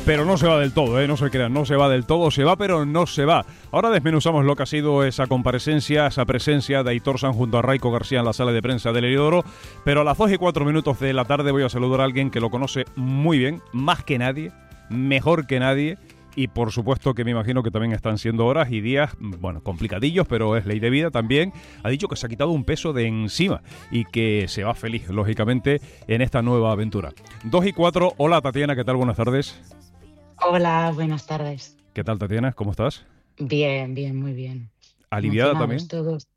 Pero no se va del todo, no se crean, no se va del todo, se va pero no se va. Ahora desmenuzamos lo que ha sido esa comparecencia, esa presencia de Aitor Sanz junto a Raico García en la sala de prensa del Heliodoro, pero a las 2:04 de la tarde voy a saludar a alguien que lo conoce muy bien, más que nadie, mejor que nadie. Y por supuesto que me imagino que también están siendo horas y días, bueno, complicadillos, pero es ley de vida también. Ha dicho que se ha quitado un peso de encima y que se va feliz, lógicamente, en esta nueva aventura. 2:04, hola Tatiana, ¿qué tal? Buenas tardes. Hola, buenas tardes. ¿Qué tal, Tatiana? ¿Cómo estás? Bien, bien, muy bien. ¿Aliviada Emocionados también? todos.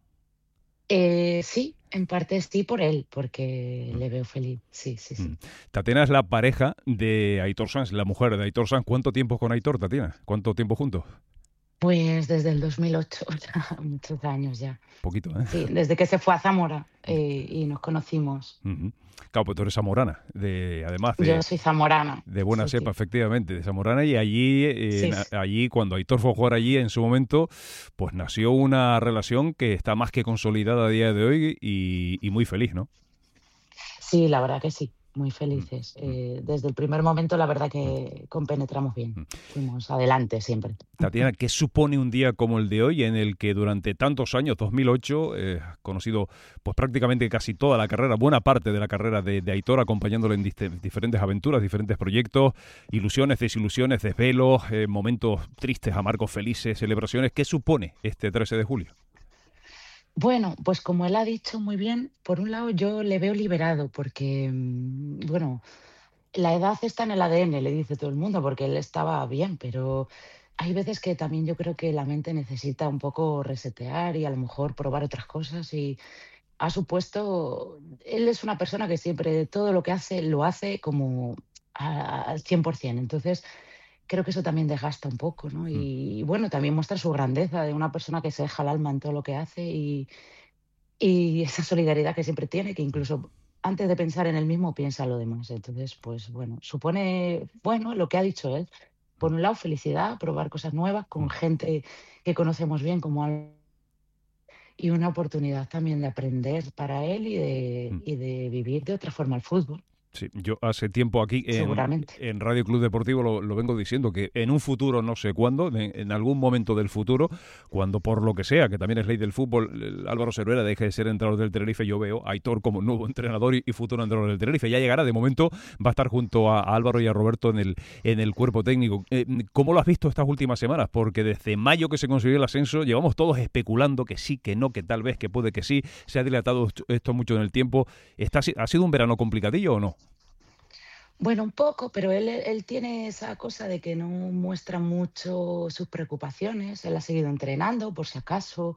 Sí, en parte sí por él, porque le veo feliz. Sí, sí, Mm. sí. Tatiana es la pareja de Aitor Sanz, la mujer de Aitor Sanz. ¿Cuánto tiempo con Aitor, Tatiana? ¿Cuánto tiempo juntos? Pues desde el 2008, ya, muchos años ya. Poquito, ¿eh? Sí, desde que se fue a Zamora y nos conocimos. Ujú. Claro, pues tú eres zamorana, además Yo soy zamorana. de buena Sí, cepa, sí. efectivamente, de zamorana, y allí, Sí, allí cuando Aitor fue a jugar allí en su momento, pues nació una relación que está más que consolidada a día de hoy y muy feliz, ¿no? sí, la verdad que sí. Muy Mm, felices. mm, Desde el primer momento, la verdad mm, que compenetramos bien. mm. Fuimos adelante siempre. Tatiana, ¿qué supone un día como el de hoy en el que durante tantos años, 2008, has conocido pues prácticamente casi toda la carrera, buena parte de la carrera de Aitor, acompañándole en diferentes aventuras, diferentes proyectos, ilusiones, desilusiones, desvelos, momentos tristes, amargos, felices, celebraciones? ¿Qué supone este 13 de julio? Bueno, pues como él ha dicho muy bien, por un lado yo le veo liberado porque, bueno, la edad está en el ADN, le dice todo el mundo, porque él estaba bien, pero hay veces que también yo creo que la mente necesita un poco resetear y a lo mejor probar otras cosas y ha supuesto, él es una persona que siempre todo lo que hace lo hace como al 100%. Entonces, creo que eso también desgasta un poco, ¿no? Mm, Y bueno, también muestra su grandeza de una persona que se deja el alma en todo lo que hace y esa solidaridad que siempre tiene, que mm, incluso antes de pensar en él mismo, piensa en lo demás. Entonces, pues bueno, supone, bueno, lo que ha dicho él. mm, Por un lado, felicidad, probar cosas nuevas con mm, gente que conocemos bien como y una oportunidad también de aprender para él mm. y de vivir de otra forma el fútbol, Sí, yo hace tiempo aquí seguramente. en Radio Club Deportivo lo vengo diciendo, que en un futuro, no sé cuándo, en algún momento del futuro, cuando por lo que sea, que también es ley del fútbol, Álvaro Cervera deje de ser entrenador del Tenerife, yo veo a Aitor como nuevo entrenador y futuro entrenador del Tenerife. Ya llegará, de momento va a estar junto a Álvaro y a Roberto en el cuerpo técnico. ¿Cómo lo has visto estas últimas semanas? Porque desde mayo que se consiguió el ascenso, llevamos todos especulando que sí, que no, que tal vez, que puede que sí. Se ha dilatado esto mucho en el tiempo. ¿Ha sido un verano complicadillo o no? Bueno, un poco, pero él tiene esa cosa de que no muestra mucho sus preocupaciones. Él ha seguido entrenando, por si acaso.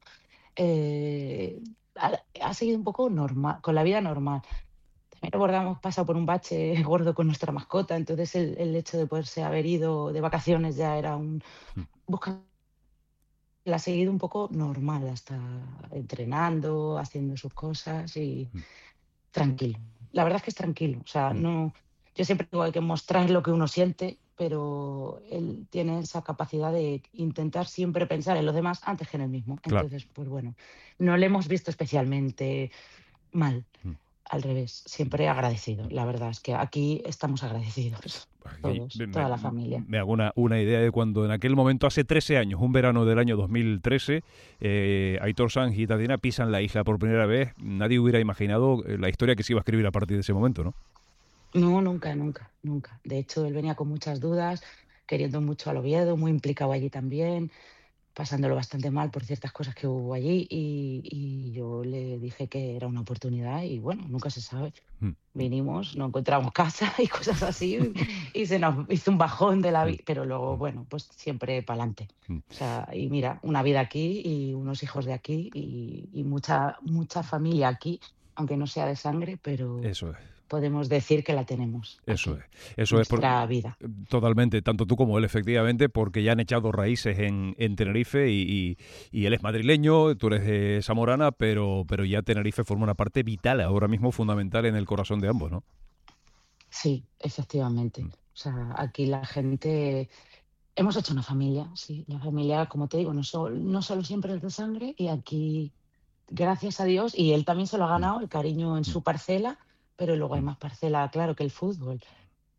Ha seguido un poco normal, con la vida normal. También recordamos, pasa por un bache gordo con nuestra mascota, entonces el hecho de poderse haber ido de vacaciones ya era un... Mm, Busca, la ha seguido un poco normal, hasta entrenando, haciendo sus cosas y mm. tranquilo. La verdad es que es tranquilo, o sea, Mm, no, yo siempre digo hay que mostrar lo que uno siente, pero él tiene esa capacidad de intentar siempre pensar en los demás antes que en él mismo. claro. Entonces, pues bueno, no le hemos visto especialmente mal, Mm, al revés, mm, siempre agradecido. mm. La verdad es que aquí estamos agradecidos, Aquí todos, toda la familia. me hago una idea de cuando en aquel momento, hace 13 años, un verano del año 2013, Aitor Sanz y Tatiana pisan la isla por primera vez. Nadie hubiera imaginado la historia que se iba a escribir a partir de ese momento, ¿no? No, nunca, nunca, nunca. De hecho, él venía con muchas dudas, queriendo mucho al Oviedo, muy implicado allí también, pasándolo bastante mal por ciertas cosas que hubo allí y yo le dije que era una oportunidad y bueno, nunca se sabe. Mm, Vinimos, no encontramos casa y cosas así y se nos hizo un bajón de la mm, vida, pero luego, mm, bueno, pues siempre para adelante. mm. O sea, y mira, una vida aquí y unos hijos de aquí y mucha, mucha familia aquí, aunque no sea de sangre, pero Eso es. podemos decir que la tenemos Eso es, aquí, eso es nuestra vida. totalmente, tanto tú como él, efectivamente, porque ya han echado raíces en Tenerife y él es madrileño, tú eres de Zamorana, pero ya Tenerife forma una parte vital, ahora mismo fundamental en el corazón de ambos, ¿no? Sí, efectivamente. Mm, O sea, aquí la gente hemos hecho una familia, sí. La familia, como te digo, no solo siempre es de sangre y aquí, gracias a Dios, y él también se lo ha mm, ganado, el cariño en mm, su parcela, pero luego hay mm. más parcela, claro, que el fútbol.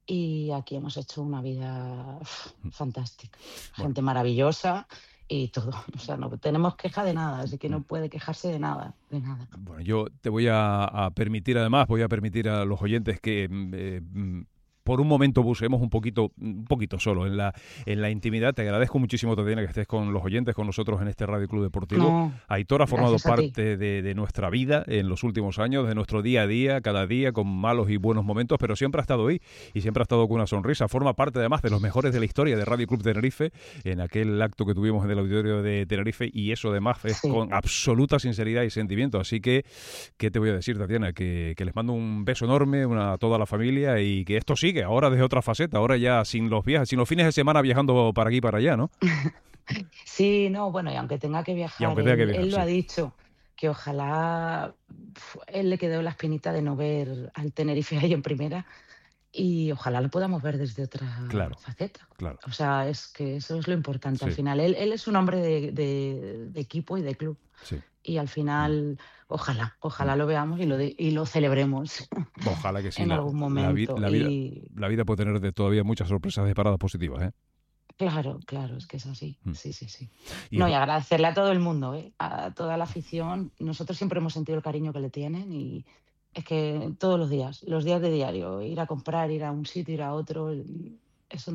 y aquí hemos hecho una vida fantástica. Bueno, Gente maravillosa y todo. O sea, no tenemos queja de nada, así que mm. no puede quejarse de nada, de nada. Bueno, yo te voy a permitir, además, voy a permitir a los oyentes que por un momento busquemos un poquito solo en la intimidad. Te agradezco muchísimo, Tatiana, que estés con los oyentes, con nosotros en este Radio Club Deportivo. No, Aitor ha formado gracias a ti. parte de nuestra vida en los últimos años, de nuestro día a día, cada día, con malos y buenos momentos, pero siempre ha estado ahí y siempre ha estado con una sonrisa. Forma parte, además, de los mejores de la historia de Radio Club Tenerife, en aquel acto que tuvimos en el auditorio de Tenerife, y eso, además, es Sí. con absoluta sinceridad y sentimiento. Así que, ¿qué te voy a decir, Tatiana? Que les mando un beso enorme a toda la familia y que esto sigue, ahora desde otra faceta, ahora ya sin los viajes, sin los fines de semana viajando para aquí y para allá, ¿no? Sí, no, bueno, y aunque tenga que Y viajar, aunque tenga que él viajar, lo sí. ha dicho, que ojalá él le quedó la espinita de no ver al Tenerife ahí en primera y ojalá lo podamos ver desde otra Claro, faceta. claro. O sea, es que eso es lo importante al Sí, final. Él es un hombre de equipo y de club sí. y al Mm, final, mm. ojalá lo veamos y lo celebremos Ojalá que sí. en algún momento. Y La vida puede tener todavía muchas sorpresas de paradas positivas, ¿eh? claro, claro, es que es así. Mm. Sí, sí, sí. Y No, y agradecerle a todo el mundo, ¿eh? A toda la afición. Nosotros siempre hemos sentido el cariño que le tienen y es que todos los días de diario, ir a comprar, ir a un sitio, ir a otro, eso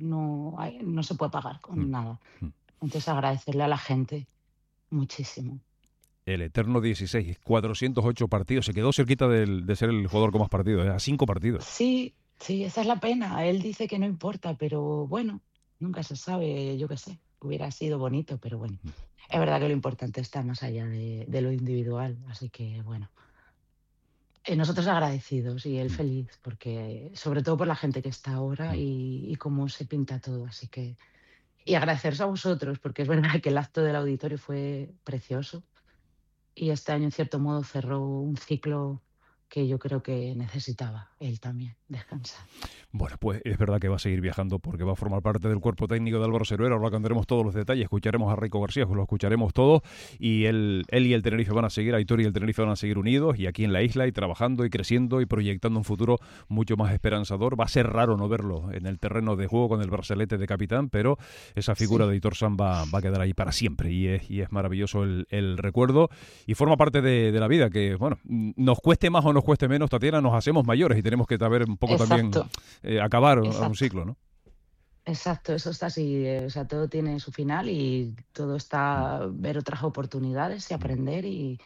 no se puede pagar mm, con nada. mm. Entonces agradecerle a la gente muchísimo. El eterno 16, 408 partidos, se quedó cerquita de ser el jugador con más partidos, ¿eh? A 5 partidos. Sí, sí, esa es la pena. Él dice que no importa, pero bueno, nunca se sabe, yo qué sé. Hubiera sido bonito, pero bueno. Mm, Es verdad que lo importante está más allá de lo individual, así que bueno. Nosotros agradecidos y él mm. feliz, porque sobre todo por la gente que está ahora Mm. y cómo se pinta todo, así que y agradeceros a vosotros, porque es verdad que el acto del auditorio fue precioso y este año, en cierto modo, cerró un ciclo que yo creo que necesitaba él también, descansar. Bueno, pues es verdad que va a seguir viajando porque va a formar parte del cuerpo técnico de Álvaro Cervera. Ahora tendremos todos los detalles, escucharemos a Rico García, pues lo escucharemos todos y él y el Tenerife van a seguir, Aitor y el Tenerife van a seguir unidos y aquí en la isla y trabajando y creciendo y proyectando un futuro mucho más esperanzador. Va a ser raro no verlo en el terreno de juego con el brazalete de capitán, pero esa figura de Sí, Aitor San va a quedar ahí para siempre y es maravilloso el recuerdo y forma parte de la vida que, bueno, nos cueste más o nos cueste menos, Tatiana, nos hacemos mayores y tenemos que saber un poco también exacto, acabar a un exacto. ciclo, ¿no? Exacto, eso está así, o sea, todo tiene su final y todo Mm, está ver otras oportunidades y mm, aprender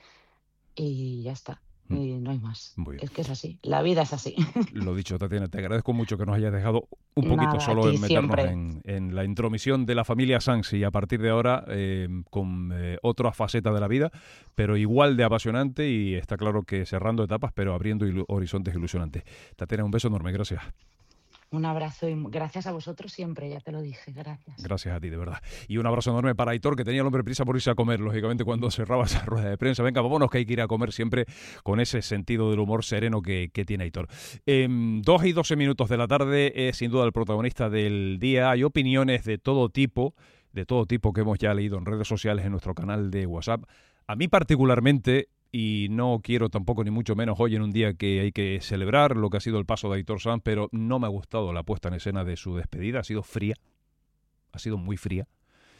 y ya está, mm. y no hay más. Muy bien. Es que es así, la vida es así. Lo dicho, Tatiana, te agradezco mucho que nos hayas dejado un poquito Nada, solo aquí en meternos siempre. en la intromisión de la familia Sanz y a partir de ahora con otra faceta de la vida, pero igual de apasionante y está claro que cerrando etapas, pero abriendo horizontes ilusionantes. Tatiana, un beso enorme, gracias. Un abrazo y gracias a vosotros siempre, ya te lo dije, gracias. Gracias a ti, de verdad. Y un abrazo enorme para Aitor, que tenía el hombre prisa por irse a comer, lógicamente, cuando cerraba esa rueda de prensa. Venga, vámonos, que hay que ir a comer siempre con ese sentido del humor sereno que tiene Aitor. 2:12 de la tarde es sin duda el protagonista del día. Hay opiniones de todo tipo que hemos ya leído en redes sociales, en nuestro canal de WhatsApp. A mí particularmente, y no quiero tampoco ni mucho menos hoy en un día que hay que celebrar lo que ha sido el paso de Aitor Sanz, pero no me ha gustado la puesta en escena de su despedida, ha sido fría, ha sido muy fría,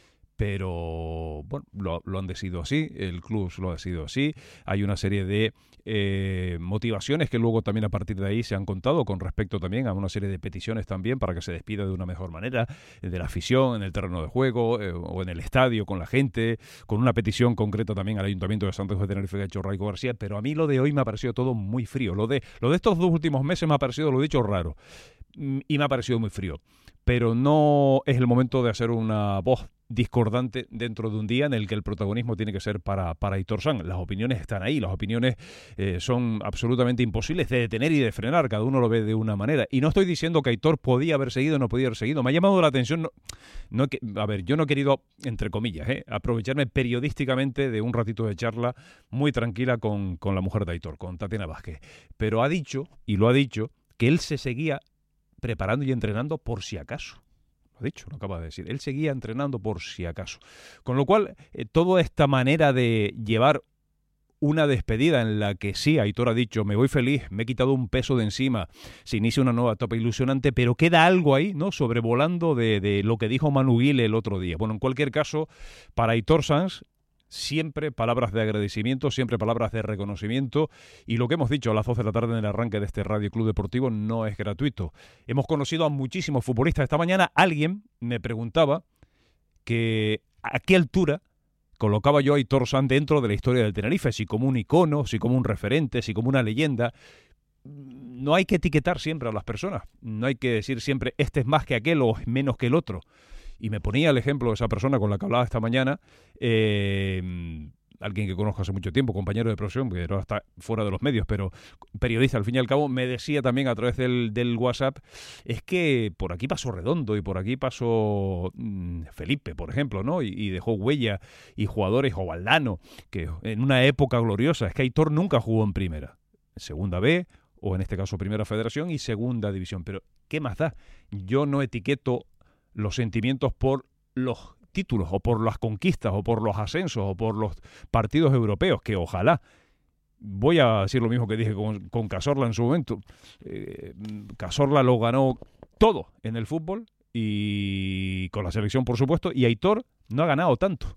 pero bueno, lo han decidido así, el club lo ha decidido así, hay una serie de motivaciones que luego también a partir de ahí se han contado con respecto también a una serie de peticiones también para que se despida de una mejor manera de la afición en el terreno de juego o en el estadio con la gente, con una petición concreta también al Ayuntamiento de Santos de Tenerife que ha hecho Raico García, pero a mí lo de hoy me ha parecido todo muy frío, lo de estos 2 últimos meses me ha parecido, lo dicho, raro y me ha parecido muy frío. Pero no es el momento de hacer una voz discordante dentro de un día en el que el protagonismo tiene que ser para Aitor Sanz. Las opiniones están ahí, las opiniones son absolutamente imposibles de detener y de frenar, cada uno lo ve de una manera. Y no estoy diciendo que Aitor podía haber seguido o no podía haber seguido, me ha llamado la atención, a ver, yo no he querido, entre comillas, aprovecharme periodísticamente de un ratito de charla muy tranquila con la mujer de Aitor, con Tatiana Vázquez, pero ha dicho, y lo ha dicho, que él se seguía preparando y entrenando por si acaso. Lo ha dicho, lo acaba de decir. Él seguía entrenando por si acaso. Con lo cual, toda esta manera de llevar una despedida en la que sí, Aitor ha dicho, me voy feliz, me he quitado un peso de encima, se inicia una nueva etapa ilusionante, pero queda algo ahí, ¿no? Sobrevolando de lo que dijo Manu Guil el otro día. Bueno, en cualquier caso, para Aitor Sanz, siempre palabras de agradecimiento, siempre palabras de reconocimiento, y lo que hemos dicho a las 12 de la tarde en el arranque de este Radio Club Deportivo no es gratuito. Hemos conocido a muchísimos futbolistas. Esta mañana alguien me preguntaba que a qué altura colocaba yo a Aitor Sanz dentro de la historia del Tenerife, si como un icono, si como un referente, si como una leyenda. No hay que etiquetar siempre a las personas, no hay que decir siempre este es más que aquel o es menos que el otro. Y me ponía el ejemplo de esa persona con la que hablaba esta mañana, alguien que conozco hace mucho tiempo, compañero de profesión, que ahora está fuera de los medios, pero periodista al fin y al cabo, me decía también a través del WhatsApp, es que por aquí pasó Redondo y por aquí pasó Felipe, por ejemplo, ¿no? Y dejó huella, y jugadores, o Valdano, que en una época gloriosa, es que Aitor nunca jugó en primera, segunda B, o en este caso primera federación y segunda división, pero ¿qué más da? Yo no etiqueto los sentimientos por los títulos o por las conquistas o por los ascensos o por los partidos europeos, que ojalá. Voy a decir lo mismo que dije con Cazorla en su momento. Cazorla lo ganó todo en el fútbol y con la selección, por supuesto, y Aitor no ha ganado tanto,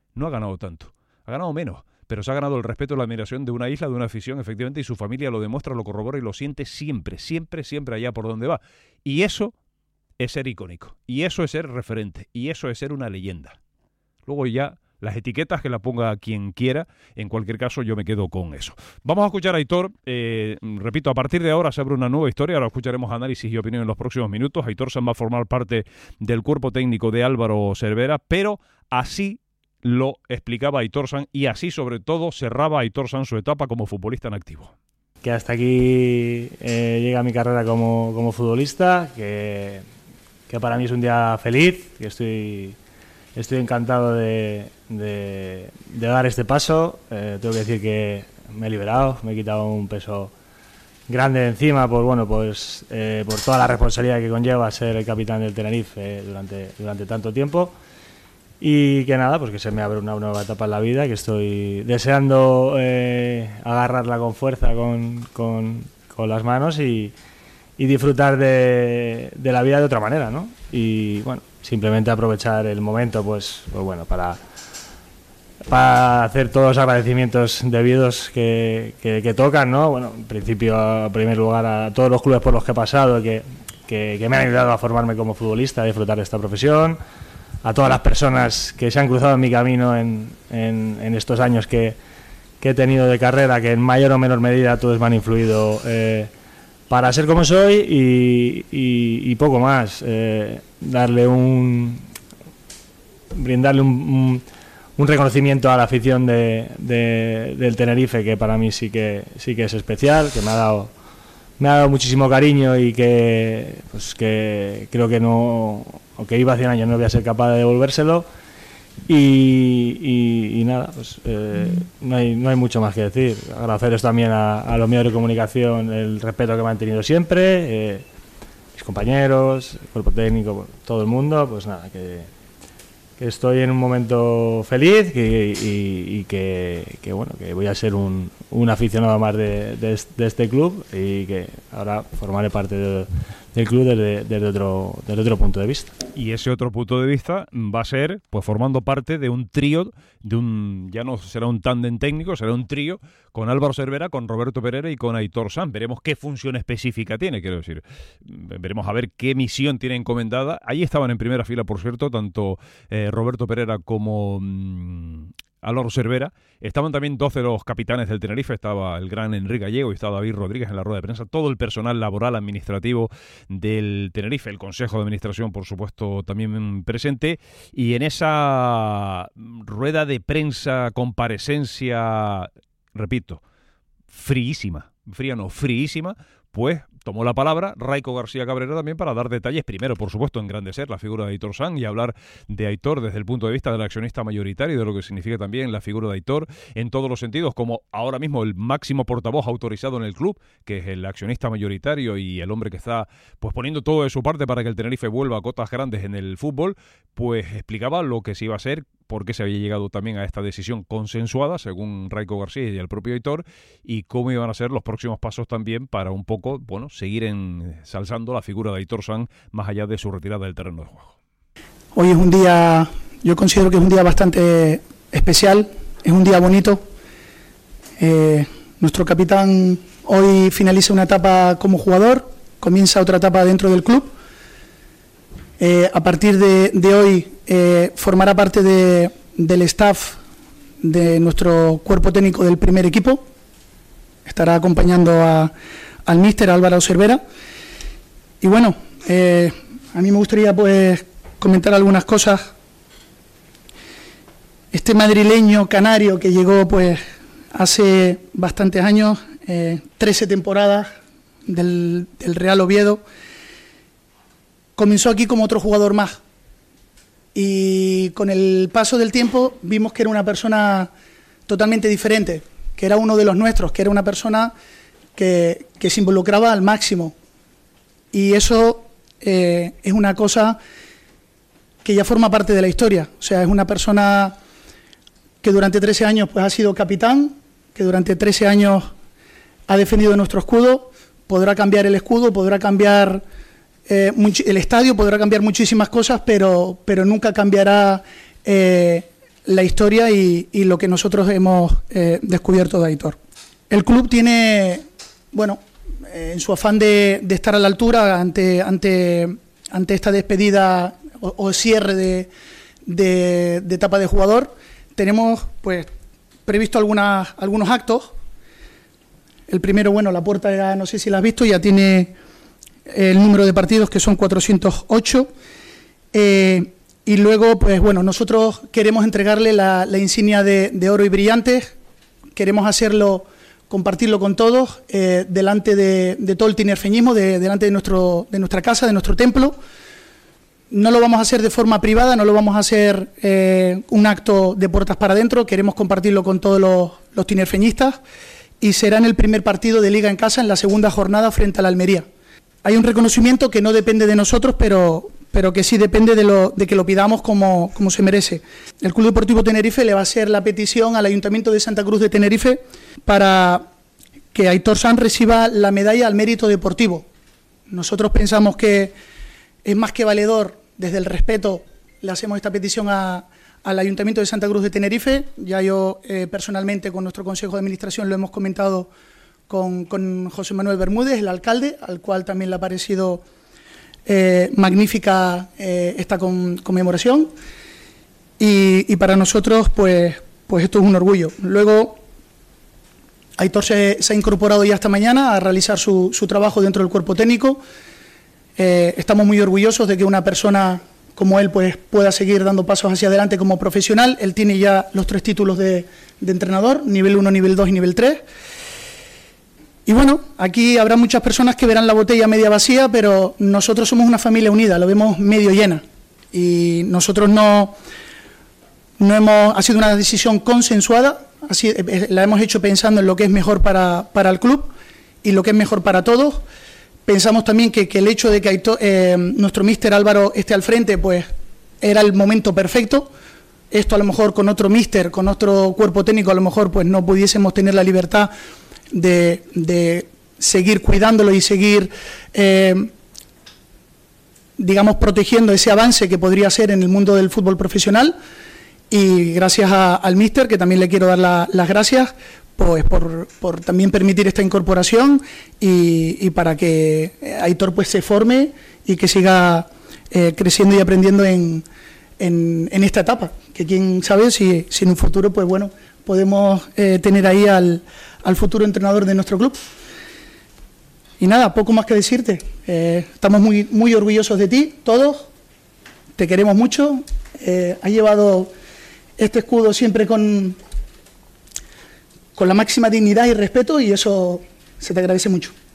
ha ganado menos, pero se ha ganado el respeto y la admiración de una isla, de una afición, efectivamente, y su familia lo demuestra, lo corrobora y lo siente siempre, siempre, siempre allá por donde va. Y eso es ser icónico, y eso es ser referente, y eso es ser una leyenda. Luego ya las etiquetas que la ponga quien quiera, en cualquier caso yo me quedo con eso. Vamos a escuchar a Aitor, repito, a partir de ahora se abre una nueva historia, ahora escucharemos análisis y opinión en los próximos minutos. Aitor Sanz va a formar parte del cuerpo técnico de Álvaro Cervera, pero así lo explicaba Aitor Sanz y así sobre todo cerraba Aitor Sanz su etapa como futbolista en activo. Que hasta aquí llega mi carrera como futbolista, que para mí es un día feliz, que estoy encantado de dar este paso. Tengo que decir que me he liberado, me he quitado un peso grande de encima por toda la responsabilidad que conlleva ser el capitán del Tenerife durante tanto tiempo. Y que nada, pues que se me abre una nueva etapa en la vida, que estoy deseando agarrarla con fuerza con las manos y disfrutar de la vida de otra manera, ¿no? Y bueno, simplemente aprovechar el momento pues bueno, para hacer todos los agradecimientos debidos que tocan, ¿no? Bueno, en principio, en primer lugar, a todos los clubes por los que he pasado, que me han ayudado a formarme como futbolista, a disfrutar de esta profesión, a todas las personas que se han cruzado en mi camino en estos años que he tenido de carrera, que en mayor o menor medida todos me han influido para ser como soy y poco más. Brindarle un reconocimiento a la afición del Tenerife, que para mí sí que es especial, que me ha dado muchísimo cariño y que creo que no, aunque iba 100 años, no voy a ser capaz de devolvérselo. Y nada, pues no hay mucho más que decir. Agradeceros también a los medios de comunicación el respeto que me han tenido siempre, mis compañeros, el cuerpo técnico, todo el mundo. Pues nada, que estoy en un momento feliz y que bueno, que voy a ser un aficionado más de este club y que ahora formaré parte del club desde otro punto de vista. Y ese otro punto de vista va a ser pues formando parte de un trío, ya no será un tándem técnico, será un trío con Álvaro Cervera, con Roberto Perera y con Aitor Sanz. Veremos qué función específica tiene, quiero decir. Veremos a ver qué misión tiene encomendada. Ahí estaban en primera fila, por cierto, tanto Roberto Perera como Álvaro Cervera. Estaban también 12 de los capitanes del Tenerife, estaba el gran Enrique Gallego y estaba David Rodríguez en la rueda de prensa, todo el personal laboral administrativo del Tenerife, el Consejo de Administración, por supuesto, también presente, y en esa rueda de prensa, comparecencia, repito, fríísima, pues tomó la palabra Raico García Cabrera también para dar detalles, primero, por supuesto, engrandecer la figura de Aitor Sanz y hablar de Aitor desde el punto de vista del accionista mayoritario y de lo que significa también la figura de Aitor en todos los sentidos, como ahora mismo el máximo portavoz autorizado en el club, que es el accionista mayoritario y el hombre que está pues poniendo todo de su parte para que el Tenerife vuelva a cotas grandes en el fútbol, pues explicaba lo que se iba a hacer por qué se había llegado también a esta decisión consensuada, según Raiko García y el propio Aitor, y cómo iban a ser los próximos pasos también para un poco, bueno, seguir ensalzando la figura de Aitor Sanz más allá de su retirada del terreno de juego. Hoy es un día, yo considero que es un día bastante especial, es un día bonito. Nuestro capitán hoy finaliza una etapa como jugador, comienza otra etapa dentro del club. A partir de hoy formará parte del staff de nuestro cuerpo técnico del primer equipo. Estará acompañando al míster Álvaro Cervera. Y bueno, a mí me gustaría pues comentar algunas cosas. Este madrileño canario que llegó pues hace bastantes años, 13 temporadas del Real Oviedo, comenzó aquí como otro jugador más. Y con el paso del tiempo vimos que era una persona totalmente diferente, que era uno de los nuestros, que era una persona que se involucraba al máximo. Y eso es una cosa que ya forma parte de la historia. O sea, es una persona que durante 13 años pues, ha sido capitán, que durante 13 años ha defendido nuestro escudo. Podrá cambiar el escudo, podrá cambiar el estadio, podrá cambiar muchísimas cosas, pero nunca cambiará la historia y lo que nosotros hemos descubierto de Aitor. El club tiene, bueno, en su afán de estar a la altura ante esta despedida o cierre de etapa de jugador, tenemos pues previsto algunos actos. El primero, bueno, la puerta ya no sé si la has visto, ya tiene el número de partidos que son 408. Y luego, pues bueno, nosotros queremos entregarle la insignia de oro y brillantes. Queremos hacerlo, compartirlo con todos, delante de todo el tinerfeñismo, delante de nuestra casa, de nuestro templo. No lo vamos a hacer de forma privada, no lo vamos a hacer un acto de puertas para adentro. Queremos compartirlo con todos los tinerfeñistas y será en el primer partido de Liga en casa, en la segunda jornada frente a la Almería. Hay un reconocimiento que no depende de nosotros, pero que sí depende de que lo pidamos como se merece. El Club Deportivo Tenerife le va a hacer la petición al Ayuntamiento de Santa Cruz de Tenerife para que Aitor Sanz reciba la medalla al mérito deportivo. Nosotros pensamos que es más que valedor, desde el respeto, le hacemos esta petición al Ayuntamiento de Santa Cruz de Tenerife. Ya yo personalmente con nuestro Consejo de Administración lo hemos comentado con José Manuel Bermúdez, el alcalde, al cual también le ha parecido magnífica esta conmemoración. Y para nosotros, pues esto es un orgullo. Luego, Aitor se ha incorporado ya esta mañana a realizar su trabajo dentro del cuerpo técnico. Estamos muy orgullosos de que una persona como él pues, pueda seguir dando pasos hacia adelante como profesional. Él tiene ya los 3 títulos de entrenador, nivel 1, nivel 2 y nivel 3. Y bueno, aquí habrá muchas personas que verán la botella media vacía, pero nosotros somos una familia unida, lo vemos medio llena. Y nosotros ha sido una decisión consensuada, la hemos hecho pensando en lo que es mejor para el club y lo que es mejor para todos. Pensamos también que el hecho de que nuestro míster Álvaro esté al frente, pues era el momento perfecto. Esto a lo mejor con otro míster, con otro cuerpo técnico, a lo mejor pues no pudiésemos tener la libertad de seguir cuidándolo y seguir, digamos, protegiendo ese avance que podría ser en el mundo del fútbol profesional. Y gracias al míster, que también le quiero dar las gracias, pues por también permitir esta incorporación y para que Aitor pues se forme y que siga creciendo y aprendiendo en esta etapa, que quién sabe si en un futuro pues bueno podemos tener ahí al futuro entrenador de nuestro club. Y nada, poco más que decirte. Estamos muy, muy orgullosos de ti, todos. Te queremos mucho. Has llevado este escudo siempre con la máxima dignidad y respeto, y eso se te agradece mucho.